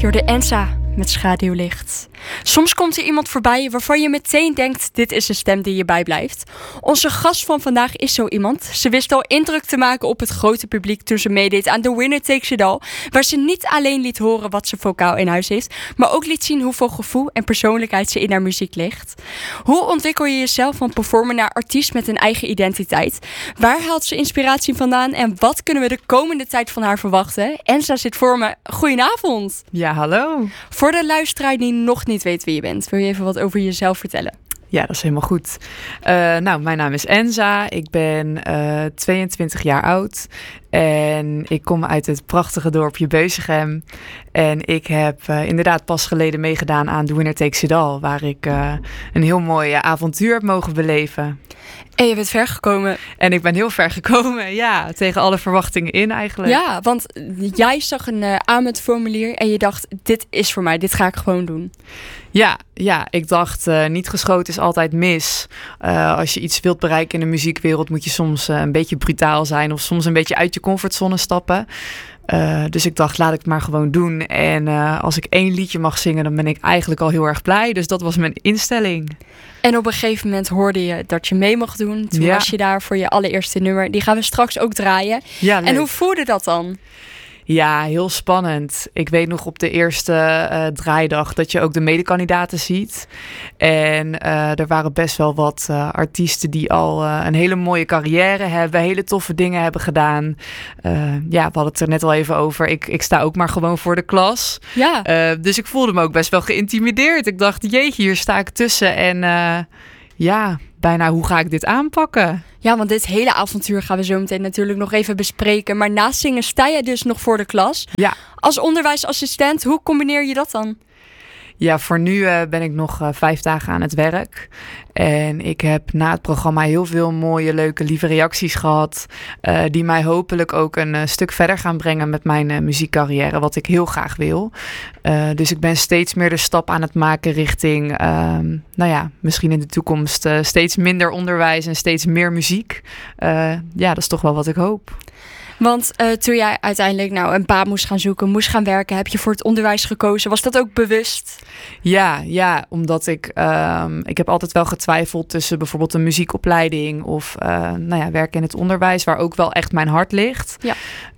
Jorde Enza met Schaduwlicht. Soms komt er iemand voorbij waarvan je meteen denkt, dit is een stem die je bijblijft. Onze gast van vandaag is zo iemand. Ze wist al indruk te maken op het grote publiek toen ze meedeed aan The Winner Takes It All, waar ze niet alleen liet horen wat ze vocaal in huis heeft, maar ook liet zien hoeveel gevoel en persoonlijkheid ze in haar muziek ligt. Hoe ontwikkel je jezelf van performer naar artiest met een eigen identiteit? Waar haalt ze inspiratie vandaan en wat kunnen we de komende tijd van haar verwachten? Enza zit voor me. Goedenavond. Ja, hallo. Voor de luisteraar die nog niet weet wie je bent, wil je even wat over jezelf vertellen? Ja, dat is helemaal goed. Mijn naam is Enza. Ik ben 22 jaar oud. En ik kom uit het prachtige dorpje Beusichem. En ik heb inderdaad pas geleden meegedaan aan The Winner Takes It All, waar ik een heel mooi avontuur heb mogen beleven. En je bent ver gekomen. En ik ben heel ver gekomen, ja, tegen alle verwachtingen in eigenlijk. Ja, want jij zag een aanmeldformulier en je dacht, dit is voor mij, dit ga ik gewoon doen. Ja, ik dacht, niet geschoten is altijd mis. Als je iets wilt bereiken in de muziekwereld, moet je soms een beetje brutaal zijn of soms een beetje uit je comfortzone stappen. Dus ik dacht, laat ik het maar gewoon doen. En als ik 1 liedje mag zingen, dan ben ik eigenlijk al heel erg blij. Dus dat was mijn instelling. En op een gegeven moment hoorde je dat je mee mocht doen. Toen was je daar voor je allereerste nummer. Die gaan we straks ook draaien. Ja, leuk. En hoe voelde dat dan? Ja, heel spannend. Ik weet nog op de eerste draaidag dat je ook de medekandidaten ziet. En er waren best wel wat artiesten die al een hele mooie carrière hebben. Hele toffe dingen hebben gedaan. We hadden het er net al even over. Ik sta ook maar gewoon voor de klas. Ja. Dus ik voelde me ook best wel geïntimideerd. Ik dacht, jeetje, hier sta ik tussen. En bijna hoe ga ik dit aanpakken? Ja, want dit hele avontuur gaan we zo meteen natuurlijk nog even bespreken. Maar naast zingen sta je dus nog voor de klas. Ja. Als onderwijsassistent, hoe combineer je dat dan? Ja, voor nu ben ik nog 5 dagen aan het werk. En ik heb na het programma heel veel mooie, leuke, lieve reacties gehad. Die mij hopelijk ook een stuk verder gaan brengen met mijn muziekcarrière. Wat ik heel graag wil. Dus ik ben steeds meer de stap aan het maken richting, misschien in de toekomst steeds minder onderwijs en steeds meer muziek. Dat is toch wel wat ik hoop. Want toen jij uiteindelijk een baan moest gaan zoeken, moest gaan werken, heb je voor het onderwijs gekozen. Was dat ook bewust? Ja, omdat ik heb altijd wel getwijfeld tussen bijvoorbeeld een muziekopleiding of werken in het onderwijs, waar ook wel echt mijn hart ligt. Ja.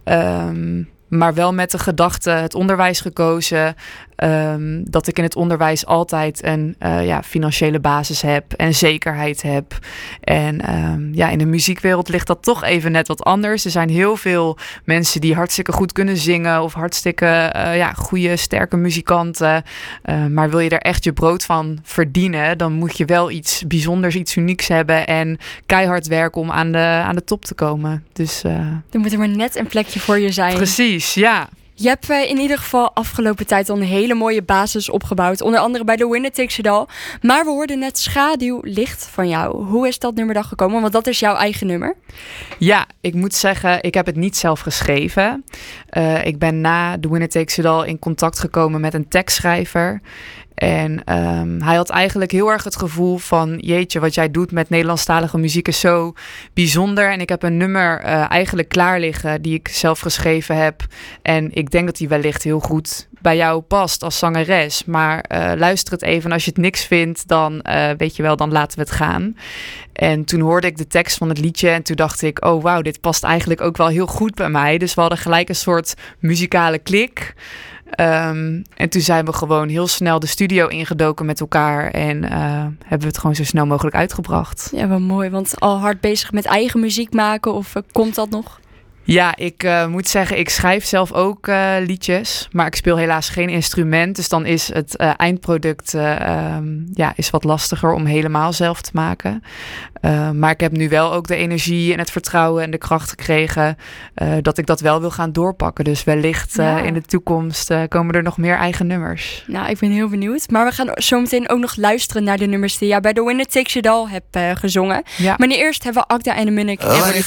Maar wel met de gedachte, het onderwijs gekozen, dat ik in het onderwijs altijd een financiële basis heb en zekerheid heb. En in de muziekwereld ligt dat toch even net wat anders. Er zijn heel veel mensen die hartstikke goed kunnen zingen of hartstikke goede, sterke muzikanten. Maar wil je er echt je brood van verdienen, dan moet je wel iets bijzonders, iets unieks hebben en keihard werken om aan de top te komen. Dus dan moet er maar net een plekje voor je zijn. Precies, ja. Je hebt in ieder geval afgelopen tijd al een hele mooie basis opgebouwd. Onder andere bij The Winner Takes It All. Maar we hoorden net Schaduwlicht van jou. Hoe is dat nummer dan gekomen? Want dat is jouw eigen nummer. Ja, ik moet zeggen, ik heb het niet zelf geschreven. Ik ben na The Winner Takes It All in contact gekomen met een tekstschrijver. En hij had eigenlijk heel erg het gevoel van, jeetje, wat jij doet met Nederlandstalige muziek is zo bijzonder. En ik heb een nummer eigenlijk klaar liggen die ik zelf geschreven heb. En ik denk dat die wellicht heel goed bij jou past als zangeres. Maar luister het even. Als je het niks vindt, dan dan laten we het gaan. En toen hoorde ik de tekst van het liedje en toen dacht ik, oh wauw, dit past eigenlijk ook wel heel goed bij mij. Dus we hadden gelijk een soort muzikale klik. En toen zijn we gewoon heel snel de studio ingedoken met elkaar en hebben we het gewoon zo snel mogelijk uitgebracht. Ja, wat mooi, want al hard bezig met eigen muziek maken of komt dat nog? Ja, ik moet zeggen, ik schrijf zelf ook liedjes, maar ik speel helaas geen instrument. Dus dan is het eindproduct is wat lastiger om helemaal zelf te maken. Maar ik heb nu wel ook de energie en het vertrouwen en de kracht gekregen dat ik dat wel wil gaan doorpakken. Dus wellicht in de toekomst komen er nog meer eigen nummers. Nou, ik ben heel benieuwd. Maar we gaan zo meteen ook nog luisteren naar de nummers die jij bij The Winner Takes It All hebt gezongen. Ja. Maar nu eerst hebben we Akda en de Munnik.